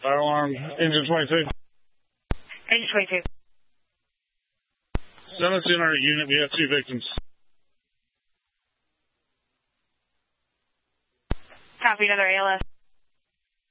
Fire alarm, engine 22. Engine 22. Send us in our unit. We have 2 victims. Copy, another ALS.